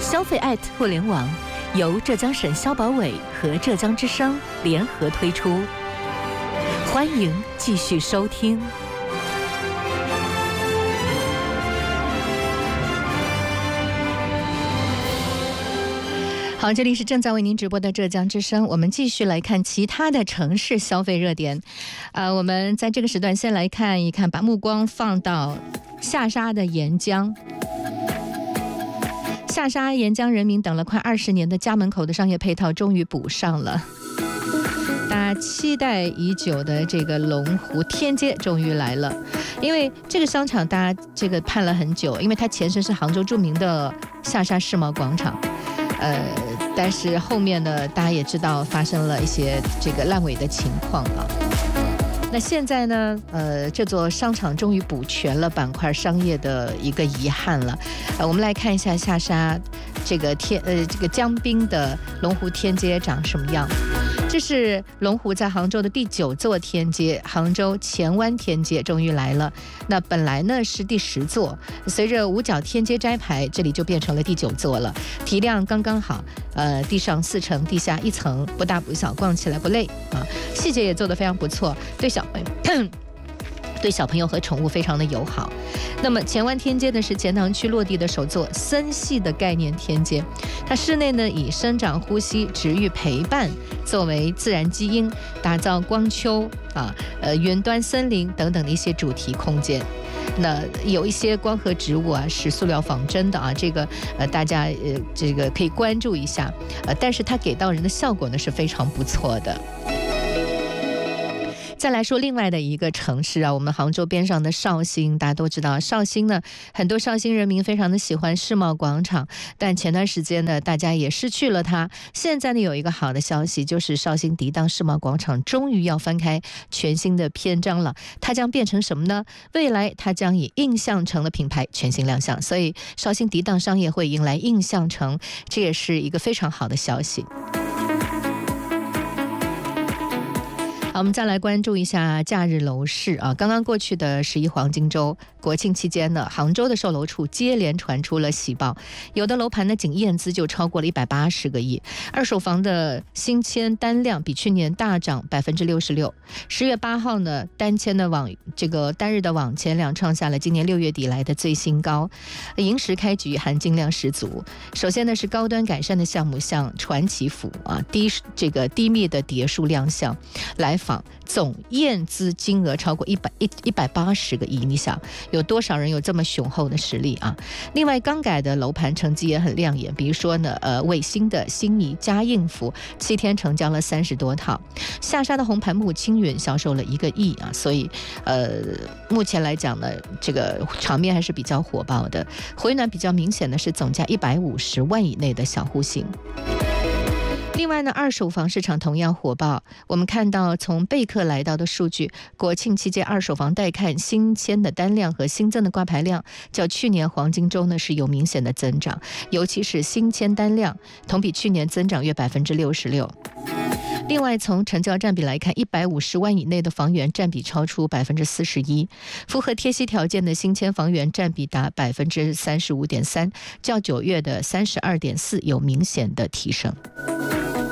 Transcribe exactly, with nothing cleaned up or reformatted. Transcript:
消费爱互联网由浙江省消保委和浙江之声联合推出，欢迎继续收听。好，这里是正在为您直播的浙江之声，我们继续来看其他的城市消费热点。呃，我们在这个时段先来看一看，把目光放到下沙的沿江。下沙沿江人民等了快二十年的家门口的商业配套终于补上了，大家期待已久的这个龙湖天街终于来了。因为这个商场大家这个盼了很久，因为它前身是杭州著名的下沙世贸广场。呃，但是后面呢，大家也知道发生了一些这个烂尾的情况啊。那现在呢，呃，这座商场终于补全了板块商业的一个遗憾了。呃，我们来看一下下沙这个天呃这个江滨的龙湖天街长什么样。这是龙湖在杭州的第九座天街，杭州前湾天街终于来了。那本来呢是第十座，随着五角天街摘牌，这里就变成了第九座了。体量刚刚好，呃，地上四层，地下一层，不大不小，逛起来不累啊。细节也做得非常不错，对小朋友。对小朋友和宠物非常的友好。那么前湾天街呢是钱塘区落地的首座森系的概念天街，它室内呢以生长、呼吸、植育、陪伴作为自然基因，打造光丘啊、呃云端森林等等的一些主题空间。那有一些光合植物啊是塑料仿真的啊，这个呃大家呃这个可以关注一下，呃但是它给到人的效果呢是非常不错的。再来说另外的一个城市啊，我们杭州边上的绍兴，大家都知道绍兴呢，很多绍兴人民非常的喜欢世贸广场，但前段时间呢，大家也失去了它。现在呢，有一个好的消息，就是绍兴涤荡世贸广场终于要翻开全新的篇章了。它将变成什么呢？未来它将以印象城的品牌全新亮相，所以绍兴涤荡商业会迎来印象城，这也是一个非常好的消息。好，我们再来关注一下假日楼市啊。刚刚过去的十一黄金周，国庆期间呢，杭州的售楼处接连传出了喜报，有的楼盘呢仅验资就超过了一百八十个亿，二手房的新签单量比去年大涨百分之六十六。十月八号呢，单签的网这个单日的网签量创下了今年六月底来的最新高，迎时开局含金量十足。首先呢是高端改善的项目，像传奇府啊，低这个低密的叠数亮相，来访总验资金额超过一百一一百八十个亿，你想有多少人有这么雄厚的实力啊？另外，刚改的楼盘成绩也很亮眼，比如说呢，呃，卫星的新怡嘉应府七天成交了三十多套，下沙的红盘木青云销售了一个亿啊，所以呃，目前来讲呢，这个场面还是比较火爆的。回暖比较明显的是总价一百五十万以内的小户型。另外呢，二手房市场同样火爆。我们看到从贝克来到的数据，国庆期间二手房带看新签的单量和新增的挂牌量，较去年黄金周呢是有明显的增长，尤其是新签单量同比去年增长约百分之六十六。另外，从成交占比来看，一百五十万以内的房源占比超出百分之四十一，符合贴息条件的新签房源占比达百分之三十五点三，较九月的三十二点四有明显的提升。